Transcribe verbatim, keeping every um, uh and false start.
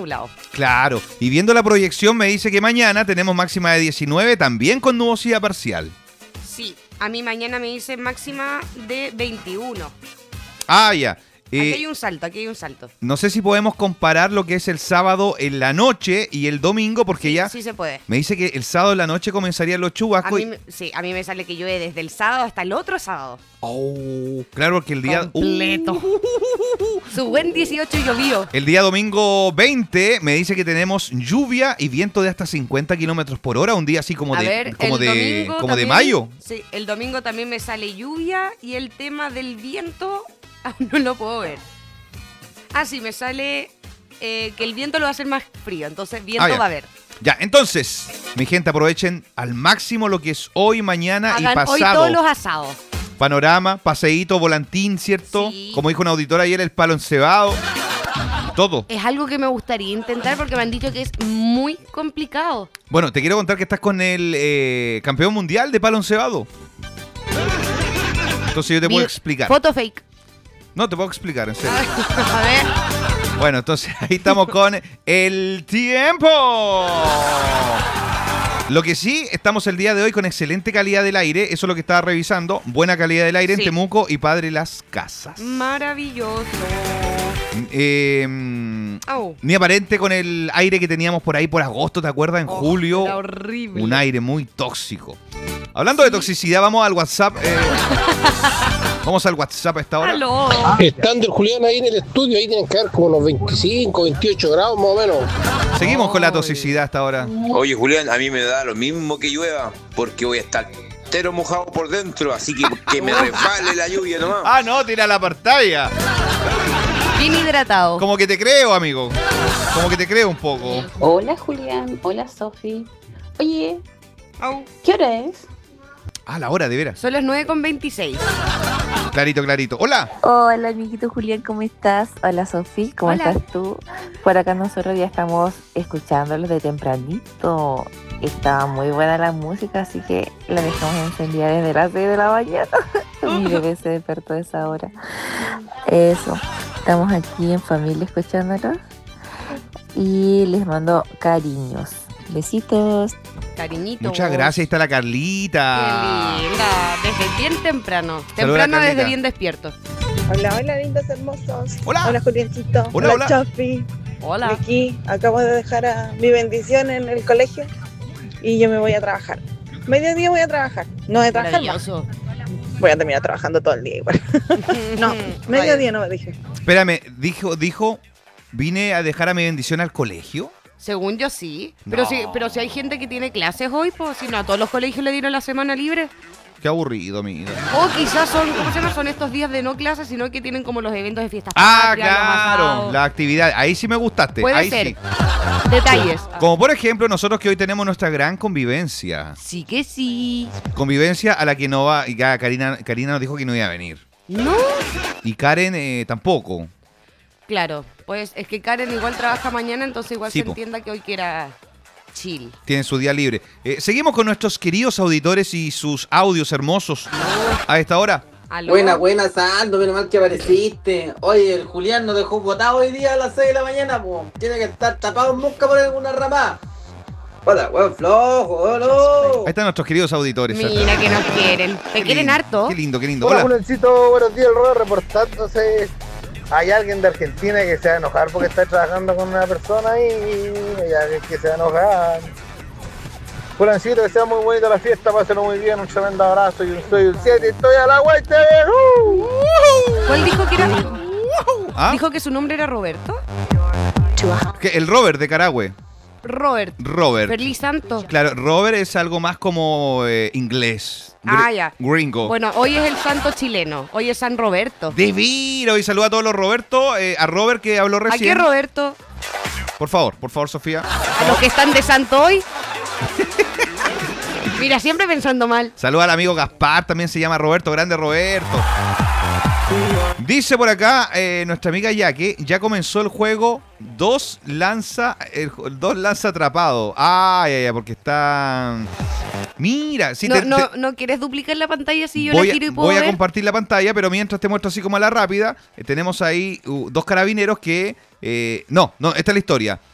nublado. Claro, y viendo la proyección me dice que mañana tenemos máxima de diecinueve, también con nubosidad parcial. Sí, a mí mañana me dice máxima de veintiuno. Ah, ya. Eh, aquí hay un salto, aquí hay un salto. No sé si podemos comparar lo que es el sábado en la noche y el domingo, porque Sí, ya sí se puede. me dice que el sábado en la noche comenzarían los A chubascos. mí, y... me- sí, a mí me sale que llueve desde el sábado hasta el otro sábado. Oh, claro, porque el día... Completo. Su buen dieciocho llovió. El día domingo veinte me dice que tenemos lluvia y viento de hasta cincuenta kilómetros por hora, un día así como A de ver, como el de domingo como de también- mayo. Sí, el domingo también me sale lluvia y el tema del viento aún no lo puedo ver. Ah, sí, me sale eh, que el viento lo va a hacer más frío, entonces viento Ah, ya. va a haber. Ya, entonces, mi gente, aprovechen al máximo lo que es hoy, mañana y Hagan hoy pasado. todos los asados. Panorama, paseíto, volantín, ¿cierto? Sí. Como dijo una auditora ayer, el palo encebado. Todo. Es algo que me gustaría intentar porque me han dicho que es muy complicado. Bueno, te quiero contar que estás con el eh, campeón mundial de palo encebado. Entonces yo te puedo Vi- explicar. Foto fake. No, te puedo explicar, en serio. A ver. Bueno, entonces ahí estamos con el tiempo. Lo que sí, estamos el día de hoy con excelente calidad del aire. Eso es lo que estaba revisando. Buena calidad del aire Sí. en Temuco y Padre Las Casas. Maravilloso. Eh, Au. ni aparente con el aire que teníamos por ahí por agosto, ¿te acuerdas? En Oh, julio. era horrible. Un aire muy tóxico. Hablando de toxicidad, vamos al WhatsApp. eh, vamos al WhatsApp a esta hora. Aló. Estando el Julián ahí en el estudio, ahí tienen que haber como unos veinticinco, veintiocho grados más o menos. Seguimos con la toxicidad hasta ahora. Oye, Julián, a mí me da lo mismo que llueva, porque voy a estar entero mojado por dentro, así que que me resbale la lluvia nomás. Ah, no, tira la pantalla. Bien hidratado. Como que te creo, amigo. Como que te creo un poco. Hola Julián, hola Sofi. Oye, Au. ¿qué hora es? Ah, la hora, de veras. Son las nueve con veintiséis. Clarito, clarito. Hola. Hola, amiguito Julián, ¿cómo estás? Hola, Sofi, ¿cómo Hola. estás tú? Por acá nosotros ya estamos escuchándolos de tempranito. Está muy buena la música, así que la dejamos encendida desde las seis de la mañana. Mi bebé se despertó a esa hora. Eso, estamos aquí en familia escuchándolos. Y les mando cariños. Besitos. Cariñito. Muchas gracias. Ahí está la Carlita. Qué linda. Desde bien temprano. Saluda, Temprano Carlita. desde bien despierto. Hola, hola, lindos hermosos. Hola. Hola, Juliancito. Hola, hola. Chofi. Hola. Aquí acabo de dejar a mi bendición en el colegio y yo me voy a trabajar. Mediodía voy a trabajar. No voy a trabajar más. Maravilloso. Voy a terminar trabajando todo el día igual. No, mediodía no me dije. Espérame, dijo, dijo, vine a dejar a mi bendición al colegio. Según yo sí. Pero No. si, pero si hay gente que tiene clases hoy, pues si no, a todos los colegios le dieron la semana libre. Qué aburrido, amigo. O quizás son, ¿cómo se llama? Son estos días de no clases, sino que tienen como los eventos de fiestas Ah, patrias, los claro, asados. la actividad. Ahí sí me gustaste. Puede Ahí ser. sí. Detalles. Como por ejemplo, nosotros que hoy tenemos nuestra gran convivencia. Sí que sí. Convivencia a la que no va. Y ya Karina, Karina nos dijo que no iba a venir. No. Y Karen eh, tampoco. Claro, pues es que Karen igual trabaja mañana, entonces igual Sí, se po. entienda que hoy quiera chill. Tienen su día libre. Eh, seguimos con nuestros queridos auditores y sus audios hermosos. A esta hora. ¿Aló? Buena, buena, Sando, menos mal que apareciste. Oye, el Julián nos dejó botado hoy día a las seis de la mañana, po. Tiene que estar tapado en mosca por alguna ramada. Hola, weón, flojo, no. Ahí están nuestros queridos auditores. Mira que nos quieren. ¿Te Qué quieren lindo, harto? Qué lindo, qué lindo. Hola, Hola. Juliancito, buenos días, el Robert reportándose. Hay alguien de Argentina que se va a enojar porque está trabajando con una persona y hay alguien que se va a enojar. Juliancito, que sea muy bonita la fiesta, pásenlo muy bien, un tremendo abrazo y un soy un siete, estoy a la vuelta. ¡Uh! ¿Cuál dijo que era? ¿Ah? ¿Dijo que su nombre era Roberto? Que el Robert de Carahue. Robert. Robert. Feliz Santo. Claro, Robert es algo más como eh, inglés. Ah, ya. Gringo. Bueno, hoy es el santo chileno. Hoy es San Roberto. Divino. Y saluda a todos los Roberto. eh, a Robert que habló ¿A qué recién. Roberto? Por favor, por favor, Sofía. ¿A los que están de santo hoy? Mira, siempre pensando mal. Saluda al amigo Gaspar, también se llama Roberto, grande Roberto. Dice por acá eh, nuestra amiga Yaque, ya comenzó el juego dos lanza, el, dos lanza atrapado. Ay, ay, ay, porque están... Mira, si no, te, no, te- ¿No quieres duplicar la pantalla si yo voy, la a, giro y puedo voy a ver? compartir la pantalla, pero mientras te muestro así como a la rápida, eh, tenemos ahí uh, dos carabineros que... eh, no, no, esta es la historia.